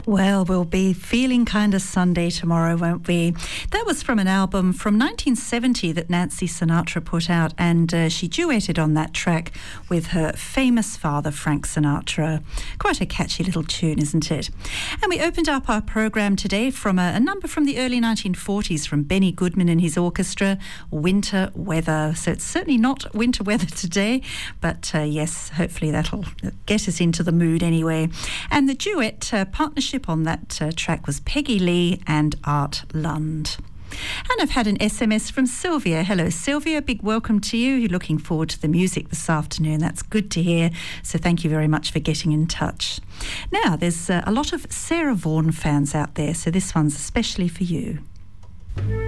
Well, we'll be feeling kind of Sunday tomorrow, won't we? That was from an album from 1970 that Nancy Sinatra put out, and she duetted on that track with her famous father, Frank Sinatra. Quite a catchy little tune, isn't it? And we opened up our programme today from a number from the early 1940s from Benny Goodman and his orchestra, Winter Weather. So it's certainly not winter weather today, but yes, hopefully that'll get us into the mood anyway. And the duet partnership on that track was Peggy Lee and Art Lund. And I've had an SMS from Sylvia. Hello, Sylvia. Big welcome to you. You're looking forward to the music this afternoon. That's good to hear. So thank you very much for getting in touch. Now, there's a lot of Sarah Vaughan fans out there, so this one's especially for you.